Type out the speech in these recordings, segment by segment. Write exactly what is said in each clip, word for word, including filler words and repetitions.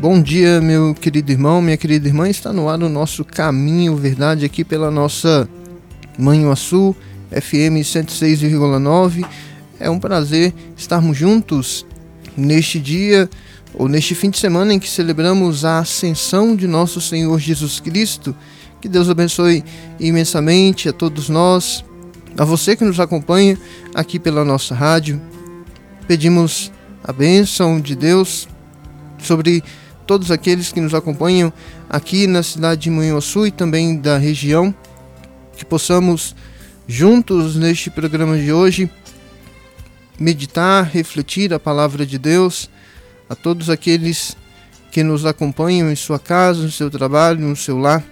Bom dia, meu querido irmão, minha querida irmã. Está no ar o nosso Caminho Verdade aqui pela nossa Manhuaçu, F M cento e seis vírgula nove. É um prazer estarmos juntos neste dia, ou neste fim de semana em que celebramos a ascensão de nosso Senhor Jesus Cristo. Que Deus abençoe imensamente a todos nós, a você que nos acompanha aqui pela nossa rádio. Pedimos a bênção de Deus sobre todos aqueles que nos acompanham aqui na cidade de Manhuaçu e também da região, que possamos juntos neste programa de hoje meditar, refletir a palavra de Deus. A todos aqueles que nos acompanham em sua casa, no seu trabalho, no seu lar.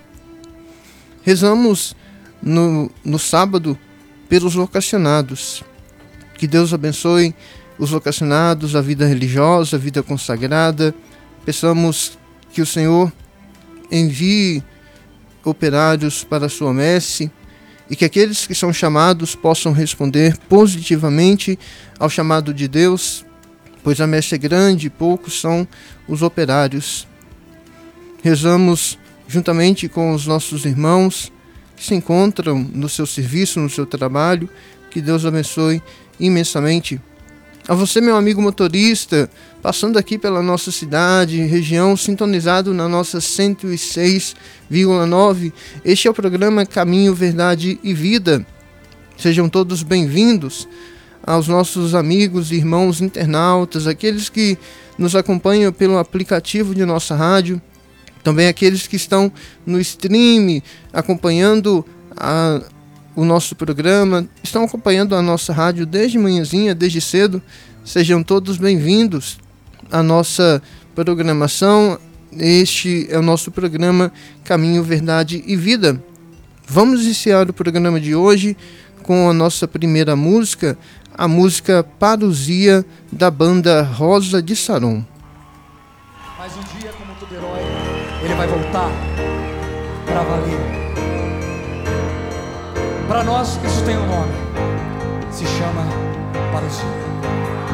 Rezamos no, no sábado pelos vocacionados. Que Deus abençoe os vocacionados, a vida religiosa, a vida consagrada. Peçamos que o Senhor envie operários para a sua messe e que aqueles que são chamados possam responder positivamente ao chamado de Deus, pois a messe é grande e poucos são os operários. Rezamos juntamente com os nossos irmãos que se encontram no seu serviço, no seu trabalho. Que Deus abençoe imensamente. A você, meu amigo motorista, passando aqui pela nossa cidade, região, sintonizado na nossa cento e seis vírgula nove, este é o programa Caminho, Verdade e Vida. Sejam todos bem-vindos aos nossos amigos e irmãos internautas, aqueles que nos acompanham pelo aplicativo de nossa rádio, também aqueles que estão no stream acompanhando a o nosso programa, estão acompanhando a nossa rádio desde manhãzinha, desde cedo. Sejam todos bem-vindos à nossa programação. Este é o nosso programa Caminho, Verdade e Vida. Vamos iniciar o programa de hoje com a nossa primeira música, a música Parousia, da banda Rosa de Saron. Mas um dia, como todo herói, ele vai voltar para valer. Para nós, isso tem um nome, se chama parousia.